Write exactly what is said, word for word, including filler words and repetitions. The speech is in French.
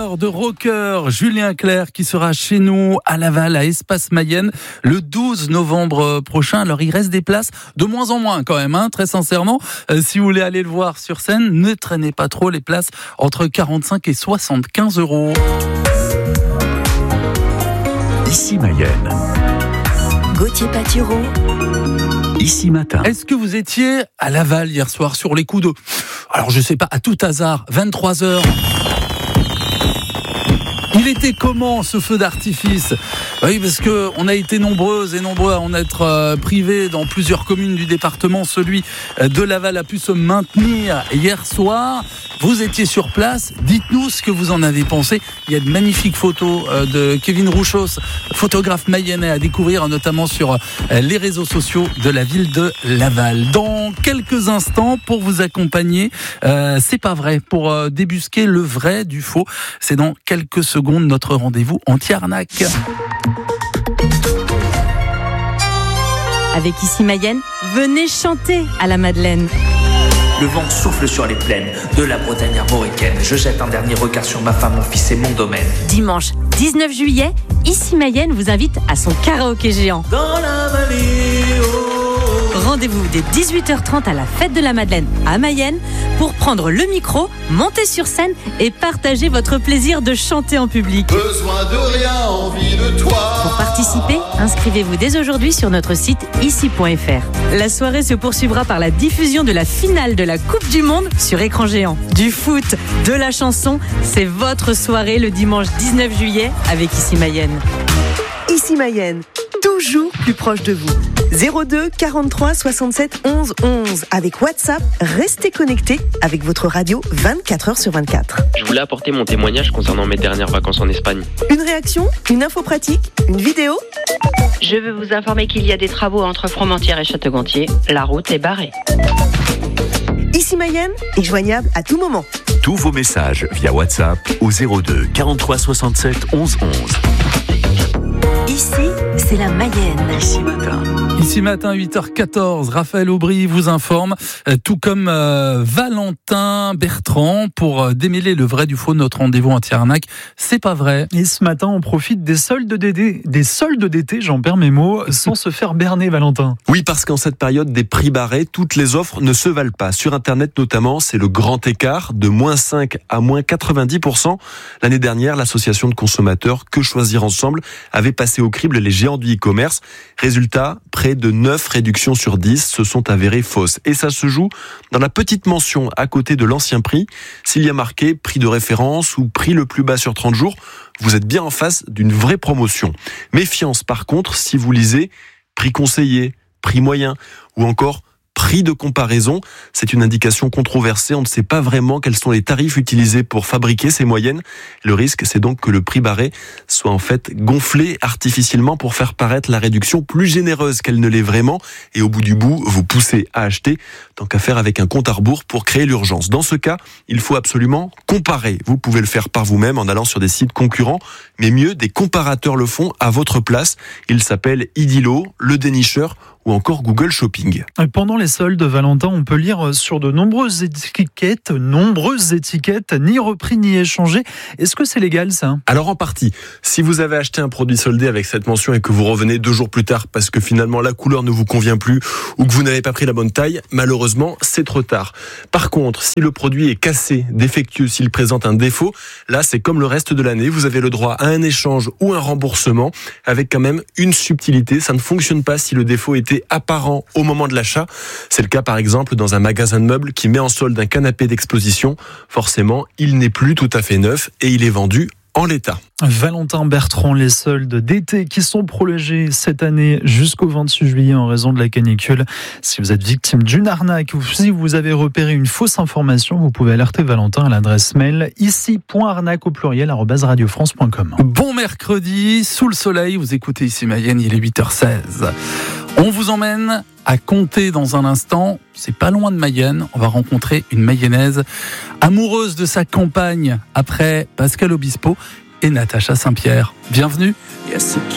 chanteur, de rocker, Julien Clerc, qui sera chez nous à Laval, à Espace Mayenne, le douze novembre prochain. Alors, il reste des places de moins en moins quand même, hein, très sincèrement. Euh, si vous voulez aller le voir sur scène, ne traînez pas trop, les places entre quarante-cinq et soixante-quinze euros. Ici Mayenne. Gauthier Patureau. Ici Matin. Est-ce que vous étiez à Laval hier soir sur les coups de... Alors je sais pas, à tout hasard, vingt-trois heures. Il était comment ce feu d'artifice ? Oui, parce que on a été nombreuses et nombreux à en être euh, privés dans plusieurs communes du département. Celui de Laval a pu se maintenir hier soir. Vous étiez sur place. Dites-nous ce que vous en avez pensé. Il y a de magnifiques photos euh, de Kevin Rouchos, photographe mayennais, à découvrir notamment sur euh, les réseaux sociaux de la ville de Laval. Dans quelques instants, pour vous accompagner, euh, c'est pas vrai, pour euh, débusquer le vrai du faux. C'est dans quelques secondes notre rendez-vous anti-arnaque. Avec Ici Mayenne, venez chanter à la Madeleine. Le vent souffle sur les plaines de la Bretagne armoricaine. Je jette un dernier regard sur ma femme, mon fils et mon domaine. Dimanche dix-neuf juillet, Ici Mayenne vous invite à son karaoké géant. Dans la vallée, oh. Rendez-vous dès dix-huit heures trente à la fête de la Madeleine à Mayenne pour prendre le micro, monter sur scène et partager votre plaisir de chanter en public. Besoin de rien, envie de toi. Pour participer, inscrivez-vous dès aujourd'hui sur notre site ici point f r. La soirée se poursuivra par la diffusion de la finale de la Coupe du Monde sur écran géant. Du foot, de la chanson, c'est votre soirée le dimanche dix-neuf juillet avec Ici Mayenne. Ici Mayenne, toujours plus proche de vous. zéro deux quarante-trois soixante-sept onze onze. Avec WhatsApp, restez connectés avec votre radio vingt-quatre heures sur vingt-quatre. Je voulais apporter mon témoignage concernant mes dernières vacances en Espagne. Une réaction, une info pratique, une vidéo. Je veux vous informer qu'il y a des travaux entre Fromentieres et Château-Gontier. La route est barrée. Ici Mayenne est joignable à tout moment. Tous vos messages via WhatsApp au zéro deux quarante-trois soixante-sept onze onze. Ici, c'est la Mayenne. Ici Matin. Ici Matin, huit heures quatorze, Raphaël Aubry vous informe, euh, tout comme euh, Valentin Bertrand, pour euh, démêler le vrai du faux de notre rendez-vous anti-arnaque. C'est pas vrai. Et ce matin, on profite des soldes d'été, des soldes d'été, j'en perds mes mots, sans se faire berner, Valentin. Oui, parce qu'en cette période des prix barrés, toutes les offres ne se valent pas. Sur Internet notamment, c'est le grand écart de moins cinq à moins quatre-vingt-dix pour cent. L'année dernière, l'association de consommateurs Que Choisir Ensemble avait passé au crible les géants du e-commerce. Résultat, près de neuf réductions sur dix se sont avérées fausses. Et ça se joue dans la petite mention à côté de l'ancien prix. S'il y a marqué prix de référence ou prix le plus bas sur trente jours, vous êtes bien en face d'une vraie promotion. Méfiance par contre si vous lisez prix conseillé, prix moyen ou encore prix de comparaison. C'est une indication controversée. On ne sait pas vraiment quels sont les tarifs utilisés pour fabriquer ces moyennes. Le risque, c'est donc que le prix barré soit en fait gonflé artificiellement pour faire paraître la réduction plus généreuse qu'elle ne l'est vraiment. Et au bout du bout, vous poussez à acheter, tant qu'à faire avec un compte à rebours pour créer l'urgence. Dans ce cas, il faut absolument comparer. Vous pouvez le faire par vous-même en allant sur des sites concurrents, mais mieux, des comparateurs le font à votre place. Ils s'appellent Idilo, Le Dénicheur ou encore Google Shopping. Pendant les soldes, Valentin, on peut lire sur de nombreuses étiquettes, nombreuses étiquettes, ni repris ni échangé. Est-ce que c'est légal, ça ? Alors en partie. Si vous avez acheté un produit soldé avec cette mention et que vous revenez deux jours plus tard parce que finalement la couleur ne vous convient plus ou que vous n'avez pas pris la bonne taille, malheureusement, c'est trop tard. Par contre, si le produit est cassé, défectueux, s'il présente un défaut, là, c'est comme le reste de l'année. Vous avez le droit à un échange ou un remboursement avec quand même une subtilité. Ça ne fonctionne pas si le défaut était apparent au moment de l'achat. C'est le cas par exemple dans un magasin de meubles qui met en solde un canapé d'exposition. Forcément, il n'est plus tout à fait neuf et il est vendu en l'état. Valentin Bertrand, les soldes d'été qui sont prolongés cette année jusqu'au vingt-huit juillet en raison de la canicule. Si vous êtes victime d'une arnaque ou si vous avez repéré une fausse information, vous pouvez alerter Valentin à l'adresse mail ici point arnaque au pluriel arobase radio france point com. Bon mercredi, sous le soleil, vous écoutez Ici Mayenne, il est huit heures seize. On vous emmène à Comté dans un instant. C'est pas loin de Mayenne. On va rencontrer une Mayennaise amoureuse de sa campagne après Pascal Obispo et Natacha Saint-Pierre. Bienvenue.